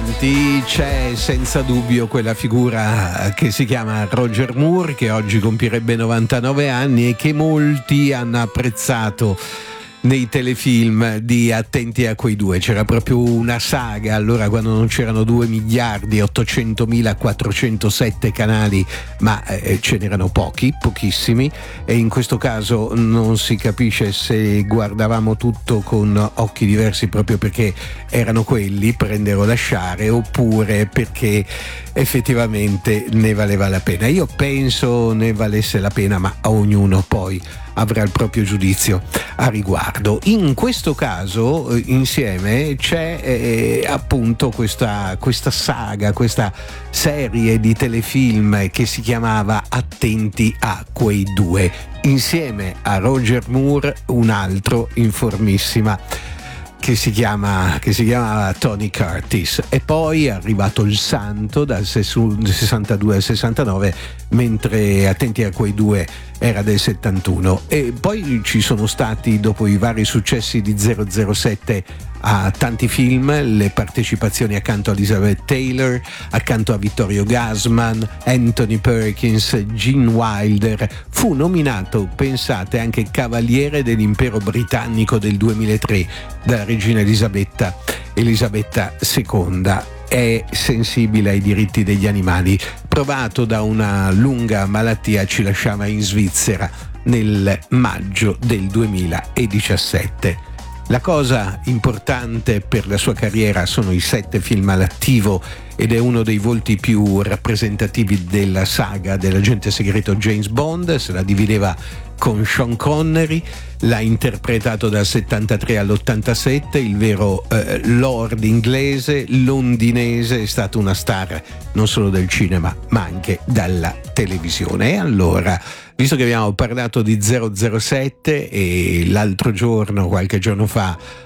avanti c'è senza dubbio quella figura che si chiama Roger Moore, che oggi compierebbe 99 anni e che molti hanno apprezzato nei telefilm di Attenti a quei due. C'era proprio una saga allora, quando non c'erano 2 miliardi 800.407 canali, ma ce n'erano pochissimi, e in questo caso non si capisce se guardavamo tutto con occhi diversi proprio perché erano quelli, prendere o lasciare, oppure perché effettivamente ne valeva la pena. Io penso ne valesse la pena, ma a ognuno poi avrà il proprio giudizio a riguardo. In questo caso insieme c'è appunto questa saga, questa serie di telefilm che si chiamava Attenti a quei due. Insieme a Roger Moore un altro in formissima che si chiama Tony Curtis, e poi è arrivato Il Santo dal 62 al 69, mentre Attenti a quei due era del 71, e poi ci sono stati, dopo i vari successi di 007 a tanti film, le partecipazioni accanto a Elizabeth Taylor, accanto a Vittorio Gassman, Anthony Perkins, Gene Wilder. Fu nominato, pensate, anche Cavaliere dell'Impero Britannico del 2003 dalla regina Elisabetta II. È sensibile ai diritti degli animali, provato da una lunga malattia, ci lasciava in Svizzera nel maggio del 2017. La cosa importante per la sua carriera sono i 7 film all'attivo, ed è uno dei volti più rappresentativi della saga dell'agente segreto James Bond. Se la divideva con Sean Connery, l'ha interpretato dal 73 all'87, il vero lord inglese, londinese, è stato una star non solo del cinema ma anche della televisione. E allora, visto che abbiamo parlato di 007 e l'altro giorno, qualche giorno fa,